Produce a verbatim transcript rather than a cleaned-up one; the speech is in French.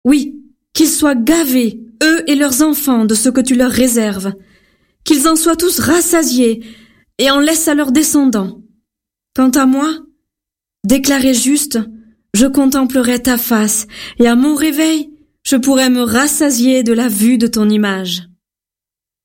Oui, qu'ils soient gavés, eux et leurs enfants, de ce que tu leur réserves. Qu'ils en soient tous rassasiés et en laissent à leurs descendants. Quant à moi, déclaré juste, je contemplerai ta face, et à mon réveil, je pourrai me rassasier de la vue de ton image.